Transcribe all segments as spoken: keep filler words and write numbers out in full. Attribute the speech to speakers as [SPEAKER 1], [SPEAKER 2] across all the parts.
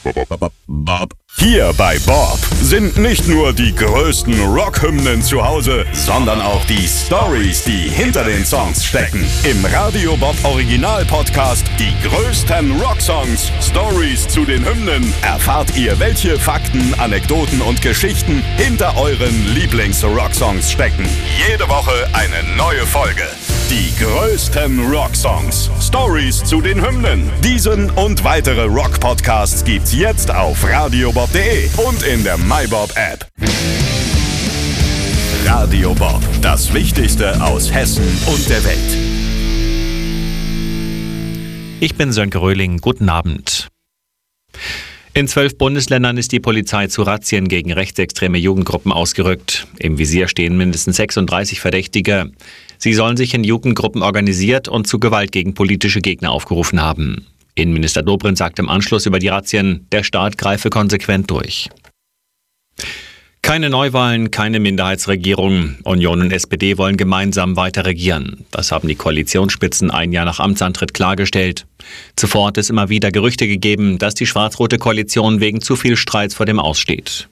[SPEAKER 1] Bob. Hier bei Bob sind nicht nur die größten Rockhymnen zu Hause, sondern auch die Storys, die hinter den Songs stecken. Im Radio Bob Original Podcast Die größten Rocksongs, Stories zu den Hymnen, erfahrt ihr, welche Fakten, Anekdoten und Geschichten hinter euren Lieblings-Rocksongs stecken. Jede Woche eine neue Folge. Die größten Rocksongs, Stories zu den Hymnen. Diesen und weitere Rock-Podcasts gibt's jetzt auf radiobob punkt de und in der MyBob-App. Radio Bob, das Wichtigste aus Hessen und der Welt.
[SPEAKER 2] Ich bin Sönke Röhling, guten Abend. In zwölf Bundesländern ist die Polizei zu Razzien gegen rechtsextreme Jugendgruppen ausgerückt. Im Visier stehen mindestens sechsunddreißig Verdächtige. Sie sollen sich in Jugendgruppen organisiert und zu Gewalt gegen politische Gegner aufgerufen haben. Innenminister Dobrindt sagt im Anschluss über die Razzien, der Staat greife konsequent durch. Keine Neuwahlen, keine Minderheitsregierung. Union und S P D wollen gemeinsam weiter regieren. Das haben die Koalitionsspitzen ein Jahr nach Amtsantritt klargestellt. Zuvor hat es immer wieder Gerüchte gegeben, dass die schwarz-rote Koalition wegen zu viel Streits vor dem Aus steht.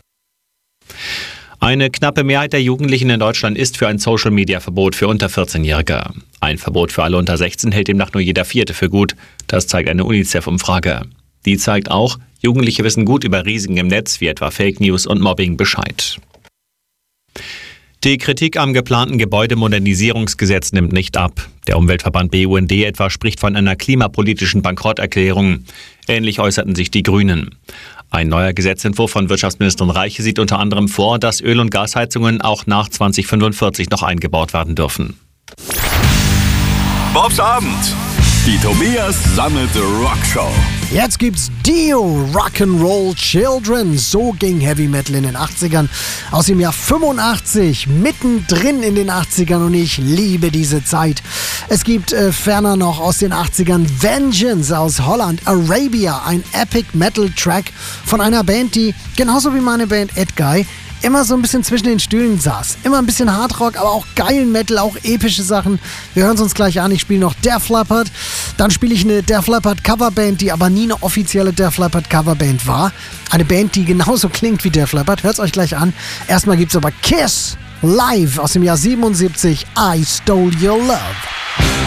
[SPEAKER 2] Eine knappe Mehrheit der Jugendlichen in Deutschland ist für ein Social-Media-Verbot für unter vierzehn-Jährige. Ein Verbot für alle unter sechzehn hält demnach nur jeder Vierte für gut. Das zeigt eine UNICEF-Umfrage. Die zeigt auch, Jugendliche wissen gut über Risiken im Netz, wie etwa Fake News und Mobbing, Bescheid. Die Kritik am geplanten Gebäudemodernisierungsgesetz nimmt nicht ab. Der Umweltverband B U N D etwa spricht von einer klimapolitischen Bankrotterklärung. Ähnlich äußerten sich die Grünen. Ein neuer Gesetzentwurf von Wirtschaftsministerin Reiche sieht unter anderem vor, dass Öl- und Gasheizungen auch nach zwanzig fünfundvierzig noch eingebaut werden dürfen.
[SPEAKER 1] Bobs Abend. Die Tobias Sammelte Rockshow.
[SPEAKER 3] Jetzt gibt's Dio, Rock'n'Roll Children. So ging Heavy Metal in den achtzigern. Aus dem Jahr fünfundachtzig, mittendrin in den achtzigern, und ich liebe diese Zeit. Es gibt äh, ferner noch aus den achtzigern Vengeance aus Holland, Arabia, ein Epic Metal Track von einer Band, die genauso wie meine Band Edguy immer so ein bisschen zwischen den Stühlen saß. Immer ein bisschen Hardrock, aber auch geilen Metal, auch epische Sachen. Wir hören es uns gleich an. Ich spiele noch Def Leppard. Dann spiele ich eine Def Leppard Coverband, die aber nie eine offizielle Def Leppard Coverband war. Eine Band, die genauso klingt wie Def Leppard. Hört es euch gleich an. Erstmal gibt es aber Kiss live aus dem Jahr siebenundsiebzig. I Stole Your Love.